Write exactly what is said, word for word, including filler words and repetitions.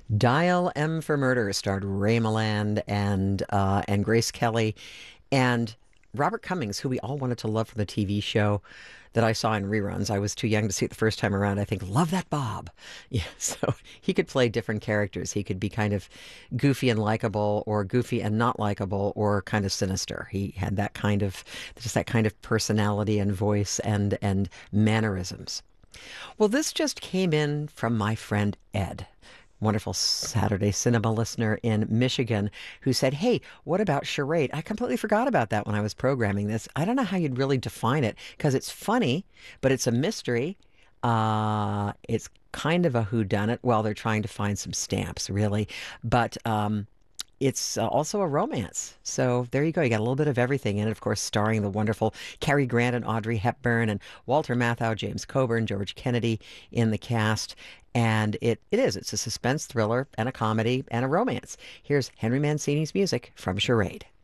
Dial M for Murder starred Ray Milland and uh, and Grace Kelly and Robert Cummings, who we all wanted to love from the T V show that I saw in reruns. I was too young to see it the first time around. I think, love that Bob. Yeah, so he could play different characters. He could be kind of goofy and likable, or goofy and not likable, or kind of sinister. He had that kind of just that kind of personality and voice and and mannerisms. Well, this just came in from my friend Ed, wonderful Saturday cinema listener in Michigan, who said, "Hey, what about charade?" I completely forgot about that when I was programming this. I don't know how you'd really define it because it's funny, but it's a mystery. Uh, it's kind of a whodunit. Well, they're trying to find some stamps, really, but um, it's uh, also a romance. So there you go. You got a little bit of everything in it, of course, starring the wonderful Cary Grant and Audrey Hepburn and Walter Matthau, James Coburn, George Kennedy in the cast. And it, it is. It's a suspense thriller and a comedy and a romance. Here's Henry Mancini's music from Charade.